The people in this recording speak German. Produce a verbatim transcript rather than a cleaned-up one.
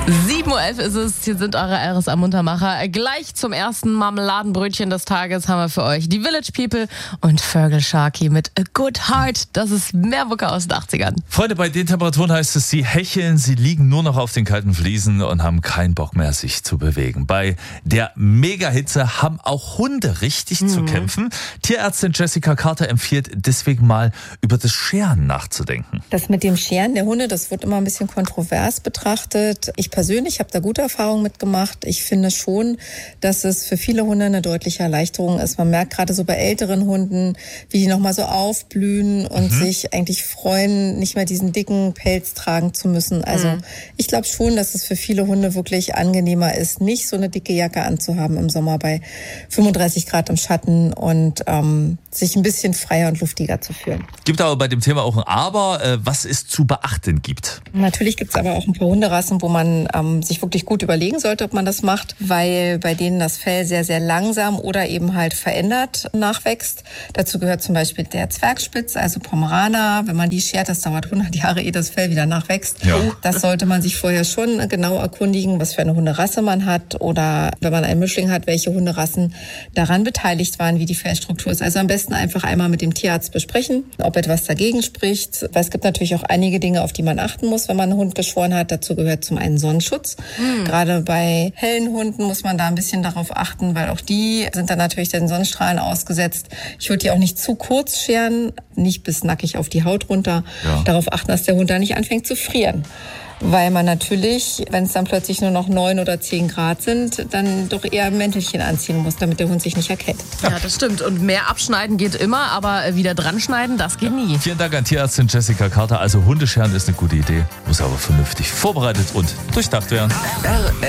sieben Uhr elf ist es, hier sind eure R S A-Muntermacher. Gleich zum ersten Marmeladenbrötchen des Tages haben wir für euch die Village People und Fergal Sharkey mit A Good Heart. Das ist Mehrwucker aus den achtzigern. Freunde, bei den Temperaturen heißt es, sie hecheln, sie liegen nur noch auf den kalten Fliesen und haben keinen Bock mehr, sich zu bewegen. Bei der Mega-Hitze haben auch Hunde richtig mhm. zu kämpfen. Tierärztin Jessica Carter empfiehlt deswegen mal über das Scheren nachzudenken. Das mit dem Scheren der Hunde, das wird immer ein bisschen kontrovers betrachtet. Ich persönlich habe da gute Erfahrungen mitgemacht. Ich finde schon, dass es für viele Hunde eine deutliche Erleichterung ist. Man merkt gerade so bei älteren Hunden, wie die nochmal so aufblühen und mhm. sich eigentlich freuen, nicht mehr diesen dicken Pelz tragen zu müssen. Also mhm. ich glaube schon, dass es für viele Hunde wirklich angenehmer ist, nicht so eine dicke Jacke anzuhaben im Sommer bei fünfunddreißig Grad im Schatten und ähm, sich ein bisschen freier und luftiger zu fühlen. Gibt aber bei dem Thema auch ein Aber, äh, was es zu beachten gibt. Natürlich gibt es aber auch ein paar Hunderassen, wo man ähm, sich wirklich gut überlegen sollte, ob man das macht, weil bei denen das Fell sehr, sehr langsam oder eben halt verändert nachwächst. Dazu gehört zum Beispiel der Zwergspitz, also Pomeraner. Wenn man die schert, das dauert hundert Jahre, ehe das Fell wieder nachwächst. Ja. Das sollte man sich vorher schon genau erkundigen, was für eine Hunderasse man hat oder wenn man einen Mischling hat, welche Hunderassen daran beteiligt waren, wie die Fellstruktur ist. Also am besten einfach einmal mit dem Tierarzt besprechen, ob etwas dagegen spricht. Weil es gibt natürlich auch einige Dinge, auf die man achten muss, wenn man einen Hund geschoren hat. Dazu gehört zum einen Sonnenschutz. Mhm. Gerade bei hellen Hunden muss man da ein bisschen darauf achten, weil auch die sind dann natürlich den Sonnenstrahlen ausgesetzt. Ich würde die auch nicht zu kurz scheren, nicht bis nackig auf die Haut runter. Ja. Darauf achten, dass der Hund da nicht anfängt zu frieren. Weil man natürlich, wenn es dann plötzlich nur noch neun oder zehn Grad sind, dann doch eher ein Mäntelchen anziehen muss, damit der Hund sich nicht erkältet. Ja, das stimmt. Und mehr abschneiden geht immer, aber wieder dran schneiden, das geht nie. Vielen Dank an Tierärztin Jessica Carter. Also Hundescheren ist eine gute Idee, muss aber vernünftig vorbereitet und durchdacht werden.